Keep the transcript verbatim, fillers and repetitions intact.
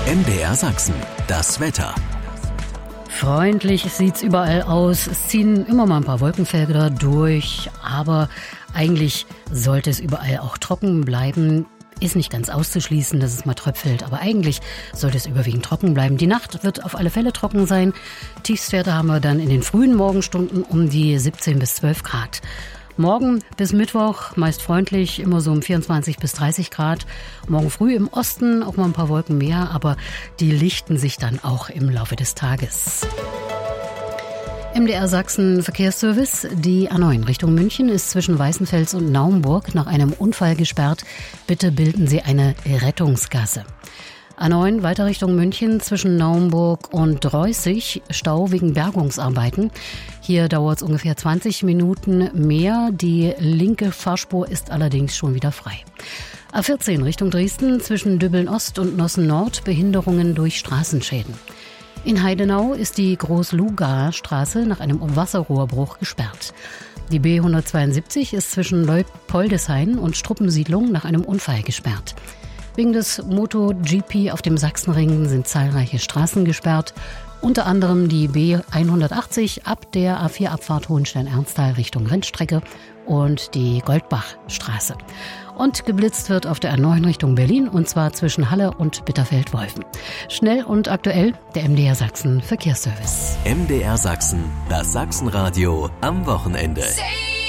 M D R Sachsen, das Wetter. Freundlich sieht's überall aus. Es ziehen immer mal ein paar Wolkenfelder durch, aber eigentlich sollte es überall auch trocken bleiben. Ist nicht ganz auszuschließen, dass es mal tröpfelt, aber eigentlich sollte es überwiegend trocken bleiben. Die Nacht wird auf alle Fälle trocken sein. Tiefstwerte haben wir dann in den frühen Morgenstunden um die siebzehn bis zwölf Grad. Morgen bis Mittwoch meist freundlich, immer so um vierundzwanzig bis dreißig Grad. Morgen früh im Osten auch mal ein paar Wolken mehr, aber die lichten sich dann auch im Laufe des Tages. M D R Sachsen Verkehrsservice. Die A neun Richtung München ist zwischen Weißenfels und Naumburg nach einem Unfall gesperrt. Bitte bilden Sie eine Rettungsgasse. A neun weiter Richtung München zwischen Naumburg und Reußig. Stau wegen Bergungsarbeiten. Hier dauert es ungefähr zwanzig Minuten mehr. Die linke Fahrspur ist allerdings schon wieder frei. A vierzehn Richtung Dresden zwischen Dübbeln Ost und Nossen Nord. Behinderungen durch Straßenschäden. In Heidenau ist die Groß-Lugar-Straße nach einem Wasserrohrbruch gesperrt. Die B hundertzweiundsiebzig ist zwischen Leupoldeshain und Struppensiedlung nach einem Unfall gesperrt. Wegen des MotoGP auf dem Sachsenring sind zahlreiche Straßen gesperrt, unter anderem die B hundertachtzig ab der A vier Abfahrt Hohenstein-Ernsthal Richtung Rennstrecke und die Goldbachstraße. Und geblitzt wird auf der A neun Richtung Berlin, und zwar zwischen Halle und Bitterfeld-Wolfen. Schnell und aktuell der M D R Sachsen Verkehrsservice. M D R Sachsen, das Sachsenradio am Wochenende.